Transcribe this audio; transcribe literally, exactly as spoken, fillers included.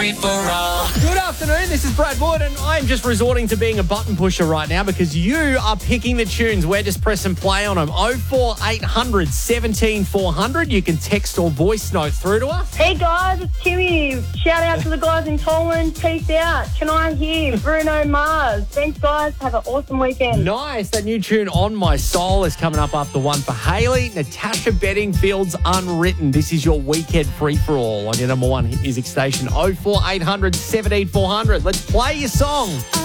free-for-all. Good afternoon, this is Brad Wood, and I'm just resorting to being a button pusher right now because you are picking the tunes. We're just pressing play on them. oh four eight hundred seventeen four hundred. You can text or voice note through to us. Hey guys, it's Kimmy. Shout out to the guys in Toland. Peace out. Can I hear Bruno Mars? Thanks guys. Have an awesome weekend. Nice. That new tune, On My Soul, is coming up after one for Haley. Natasha Bedingfield's Unwritten. This is your weekend free-for-all on your number one hit music station, oh four eight hundred seventeen four hundred. Let's play your song.